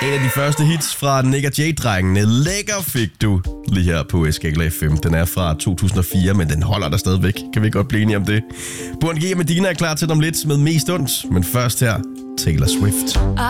En af de første hits fra Nick og Jay-drengene. Lækker fik du lige her på Skala FM. Den er fra 2004, men den holder der stadigvæk. Kan vi godt blive enige om det? Burhan G og Medina er klar til dem lidt med mest ondt. Men først her, Taylor Swift.